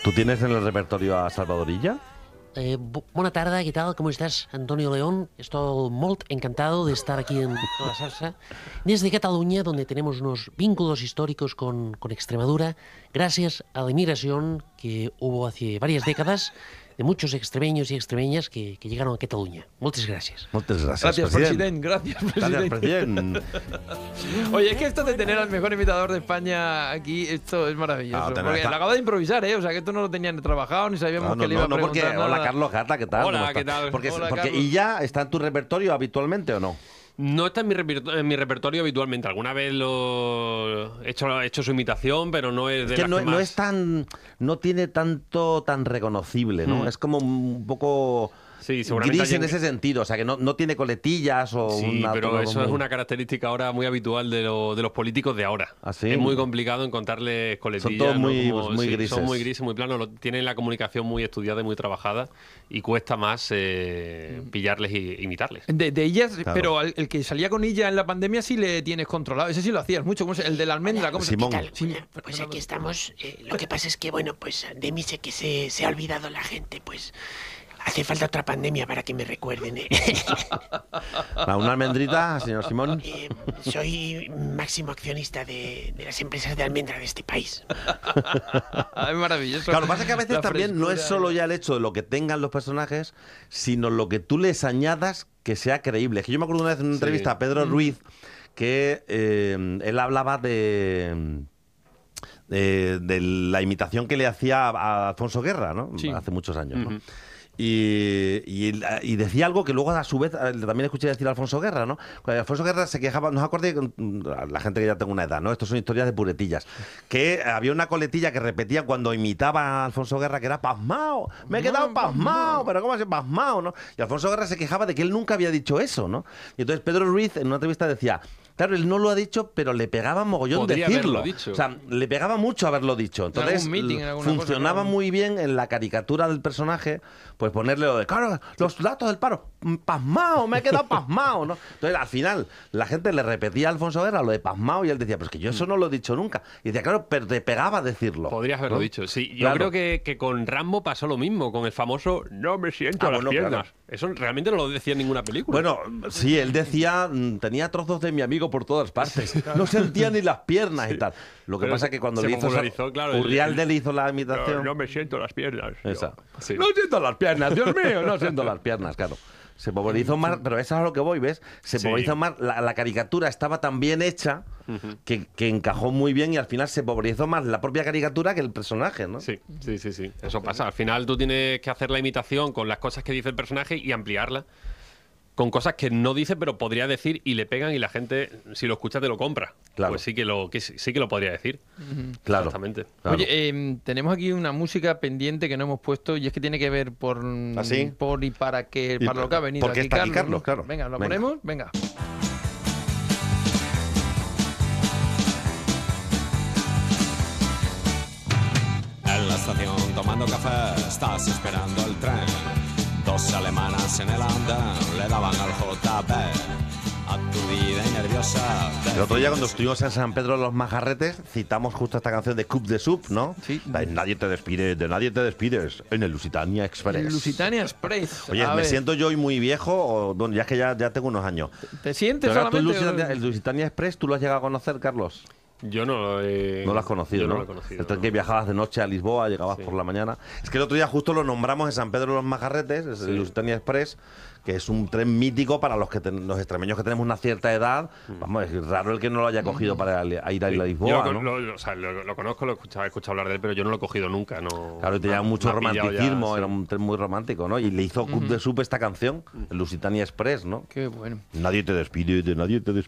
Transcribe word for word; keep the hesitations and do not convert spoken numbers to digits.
¿Tú tienes en el repertorio a Salvadorilla? Eh, bu bona tarda, ¿qué tal? ¿Cómo estás, Antonio León? Estoy muy encantado de estar aquí en La Salsa, desde Cataluña, donde tenemos unos vínculos históricos con, con Extremadura, gracias a la inmigración que hubo hace varias décadas de muchos extremeños y extremeñas que, que llegaron a Cataluña. Muchas gracias. Muchas gracias, Gracias, president. Gracias, president. Gracias, president. Oye, es que esto de tener al mejor imitador de España aquí, esto es maravilloso. No, tener Porque esta- lo acabo de improvisar, ¿eh? O sea, que esto no lo tenían trabajado, ni sabíamos No, no, que le iba no, a no, porque, preguntar nada. hola Carlos Gata, ¿qué tal? Hola, ¿Cómo ¿qué estás? tal? Porque, Hola, porque Carlos. ¿y ya está en tu repertorio habitualmente o no? No está en mi, reperto- en mi repertorio habitualmente. Alguna vez lo he hecho, he hecho su imitación, pero no es de Es que las no, que no más... es tan, no tiene tanto tan reconocible, ¿no? Mm. Es como un poco Sí, seguramente gris en alguien- ese sentido, o sea que no, no tiene coletillas o Sí, una pero tono eso muy- es una característica ahora muy habitual de, lo- de los políticos de ahora. ¿Ah, sí? Es muy complicado encontrarles coletillas. todos ¿no? muy- Como- muy sí, grises. Son muy grises, muy planos. lo- Tienen la comunicación muy estudiada y muy trabajada y cuesta más eh, pillarles e imitarles. De, de ellas, Claro. pero al- el que salía con ella en la pandemia sí le tienes controlado. Ese sí lo hacías mucho. ¿Cómo se- el de la almendra. ¿Cómo se- Simón. ¿Qué tal? Sí, Hola, pues aquí estamos. Eh, lo que pasa es que, bueno, pues de mí sé que se, se ha olvidado la gente, pues hace falta otra pandemia para que me recuerden. ¿eh? Ah, ¿una almendrita, señor Simón? Eh, soy máximo accionista de, de las empresas de almendra de este país. es maravilloso. Claro, lo que pasa es que a veces La también no es frescura. solo ya el hecho de lo que tengan los personajes, sino lo que tú les añadas que sea creíble. Es que yo me acuerdo una vez en una Sí. entrevista a Pedro Ruiz que eh, él hablaba de, de, de la imitación que le hacía a Alfonso Guerra, ¿no? Sí. Hace muchos años, ¿no? Ujú. Y, y, y decía algo que luego a su vez eh, también escuché decir a Alfonso Guerra, ¿no? Cuando Alfonso Guerra se quejaba, no os acordéis, la gente que ya tengo una edad, ¿no? Estos son historias de puretillas. Que había una coletilla que repetía cuando imitaba a Alfonso Guerra que era pasmao, me he quedado pasmao, pero ¿cómo así pasmao, no? Y Alfonso Guerra se quejaba de que él nunca había dicho eso, ¿no? Y entonces Pedro Ruiz en una entrevista decía, claro, él no lo ha dicho, pero le pegaba mogollón Podría decirlo. haberlo dicho. O sea, le pegaba mucho haberlo dicho. Entonces, algún meeting, en alguna cosa, funcionaba claro. muy bien en la caricatura del personaje, pues ponerle lo de, claro, los datos del paro, mm, pasmao, me he quedado pasmao, ¿no? Entonces, al final, la gente le repetía a Alfonso Guerra lo de pasmao y él decía, pues que yo eso no lo he dicho nunca. Y decía, claro, pero te pegaba decirlo. Podrías haberlo ¿no? dicho, sí. Yo Claro. creo que, que con Rambo pasó lo mismo, con el famoso no me siento Ah, a las bueno, piernas. claro. Eso realmente no lo decía en ninguna película. Bueno, sí, él decía, mm, tenía trozos de mi amigo por todas partes. No sentía ni las piernas y tal. Lo que Pero pasa se- es que cuando se le hizo, popularizó, claro, el- Urrialde le hizo la no, imitación. no me siento las piernas. yo. Esa. Sí. No siento las piernas, Dios mío, no siento las piernas, claro. Se popularizó más, pero eso es a lo que voy, ¿ves? Se Sí. popularizó más, la, la caricatura estaba tan bien hecha que, que encajó muy bien y al final se popularizó más la propia caricatura que el personaje, ¿no? Sí, sí, sí, sí. Eso pasa. Al final tú tienes que hacer la imitación con las cosas que dice el personaje y ampliarla con cosas que no dice, pero podría decir y le pegan y la gente, si lo escucha, te lo compra. Claro. Pues sí que lo, que sí sí que lo podría decir. Claro. Exactamente. Claro. Oye, eh, tenemos aquí una música pendiente que no hemos puesto y es que tiene que ver por, ¿Ah, sí? por y para que Y para lo que ha venido porque aquí está aquí Carlos, ¿no? claro. Venga, ¿lo Venga. ponemos? Venga. En la estación tomando café, estás esperando el tren. Dos alemanas en el andén le daban al J B. A tu vida y nerviosa. El otro día cuando estuvimos en San Pedro de los Majarretes citamos justo esta canción de Cup de Soup, ¿no? Sí. De Nadie te despide, de nadie te despides en el Lusitania Express. Lusitania Express. Oye, A ¿me ver, siento yo hoy muy viejo? O, bueno, ya es que ya, ya tengo unos años. ¿Te sientes Pero ahora tú el solamente? Lusitania, el Lusitania Express, ¿tú lo has llegado a conocer, Carlos? Yo no lo he... No lo has conocido, yo ¿no? no lo he conocido. El tren no. que viajabas de noche a Lisboa, llegabas Sí. por la mañana. Es que el otro día justo lo nombramos en San Pedro de los Majarretes, es el Lusitania Express, que es un tren mítico para los que ten- los extremeños que tenemos una cierta edad. Vamos, es raro el que no lo haya cogido para ir a, ir a Mm. Sí. Lisboa, Yo ¿no? lo, lo- o sea, lo, lo conozco, lo he escuchado, he escuchado hablar de él, pero yo no lo he cogido nunca. No, Claro, y tenía me- mucho me ha pillado ya, romanticismo, sí. era un tren muy romántico, ¿no? Y le hizo Cup de Soup esta canción, el Lusitania Express, ¿no? Qué bueno. Nadie te despide, de nadie te despide.